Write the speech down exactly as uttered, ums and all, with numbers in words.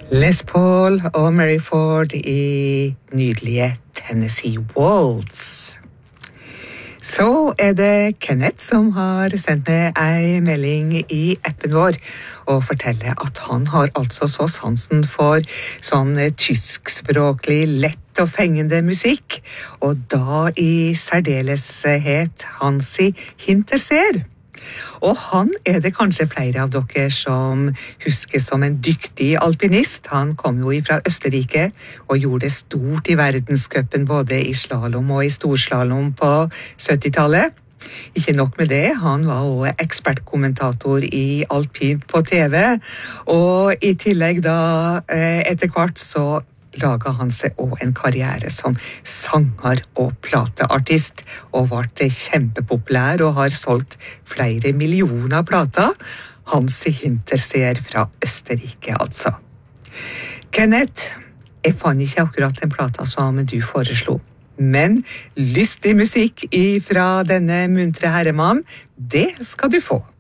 Les Paul og Mary Ford i nydelige Tennessee Waltz. Så er det Kenneth som har sendt meg en melding i appen vår og forteller at han har altså så sansen for sånn tyskspråklig, lett og fengende musikk, og da i særdeleshet Hansi Hinterseer. Og han er det kanskje flere av dere som husker som en dyktig alpinist. Han kom jo fra Østerrike og gjorde det stort i verdenscupen både i slalom og i storslalom på syttitallet. Ikke nok med det, han var også ekspertkommentator i alpint på T V, og i tillegg da etter hvert så laget han seg også en karriere som sanger og plateartist, og ble kjempepopulær og har solgt flere millioner plater. Hansi Hinterseer fra Østerrike, altså. Kenneth, jeg fant ikke akkurat den plata som du foreslo, men lystig musikk fra denne muntre herremann, det skal du få.